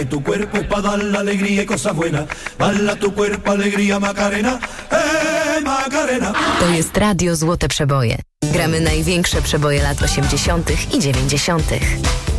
Tu cuerpo es para dar la alegría y cosas buenas. Bala tu cuerpo, alegría, Macarena. Macarena. To jest Radio Złote Przeboje. Gramy największe przeboje lat 80. i 90.